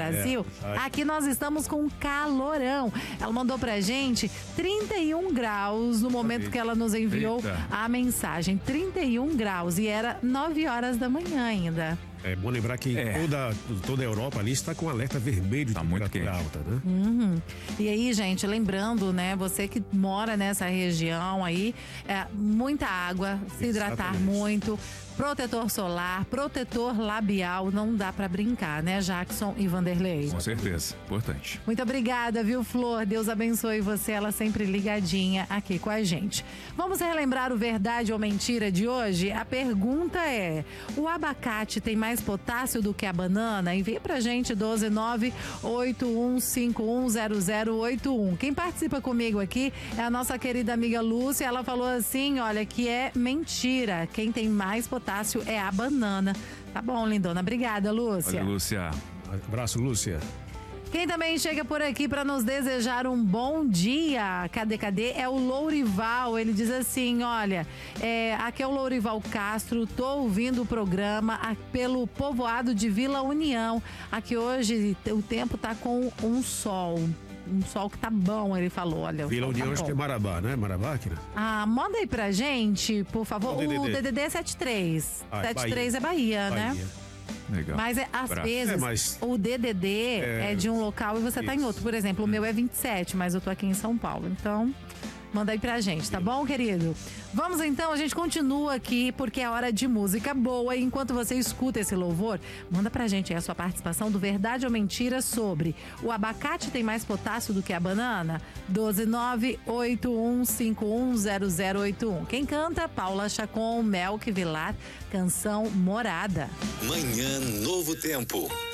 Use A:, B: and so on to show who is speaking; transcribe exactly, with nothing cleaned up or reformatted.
A: Brasil,
B: É,
A: aqui nós estamos com um calorão. Ela mandou pra gente trinta e um graus no momento que ela nos enviou
C: Eita.
A: a mensagem. trinta e um graus e era nove horas da manhã ainda.
B: É bom lembrar que
C: É.
B: toda, toda a Europa ali está com alerta vermelho de
C: Tá muito
B: temperatura
C: quente.
B: alta, né?
A: Uhum. E aí, gente, lembrando, né, você que mora nessa região aí, é, muita água, se hidratar
B: Exatamente.
A: muito, protetor solar, protetor labial, não dá pra brincar, né, Jackson e Vanderlei?
C: Com certeza, importante.
A: Muito obrigada, viu, Flor? Deus abençoe você, ela sempre ligadinha aqui com a gente. Vamos relembrar o verdade ou mentira de hoje? A pergunta é: o abacate tem mais potássio do que a banana? Envie pra gente doze nove oito um cinco um zero zero oito um. Quem participa comigo aqui é a nossa querida amiga Lúcia. Ela falou assim, olha, que é mentira. Quem tem mais potássio é a banana. Tá bom, lindona. Obrigada, Lúcia.
C: Olha, Lúcia.
B: Abraço, Lúcia.
A: Quem também chega por aqui para nos desejar um bom dia, cadê, cadê? É o Lourival, ele diz assim, olha, é, aqui é o Lourival Castro, tô ouvindo o programa a, pelo povoado de Vila União. Aqui hoje o tempo tá com um sol, um sol que tá bom, ele falou, olha. o
B: Vila
A: sol
B: União,
A: tá
B: acho
A: bom.
B: que é Marabá, né? Marabá aqui, né?
A: Ah, manda aí pra gente, por favor,
B: O D D D.
A: o D D D é setenta e três.
B: Ah, é
A: setenta e três é Bahia, né?
B: Bahia.
C: Legal.
A: Mas é, às
C: Abraço.
A: vezes
B: É, mas-
A: o D D D é,
B: É,
A: de um local e você tá em
B: isso.
A: outro. Por exemplo, o meu é vinte e sete, mas eu tô aqui em São Paulo. Então, manda aí pra gente, tá bom, querido? Vamos então, a gente continua aqui porque é hora de música boa. E enquanto você escuta esse louvor, manda pra gente aí a sua participação do Verdade ou Mentira sobre o abacate tem mais potássio do que a banana? doze nove oito um cinco um zero zero oito um. Quem canta? Paula Chacon, Melk Vilar, canção Morada.
D: Manhã Novo Tempo.